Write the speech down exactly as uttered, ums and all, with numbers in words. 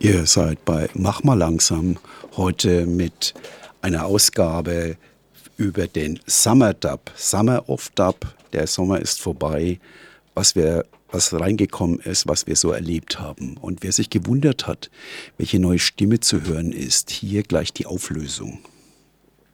Ihr seid bei Mach mal langsam heute mit einer Ausgabe über den Summer Dub. Summer of Dub, der Sommer ist vorbei. Was wir, was reingekommen ist, was wir so erlebt haben. Und wer sich gewundert hat, welche neue Stimme zu hören ist, hier gleich die Auflösung.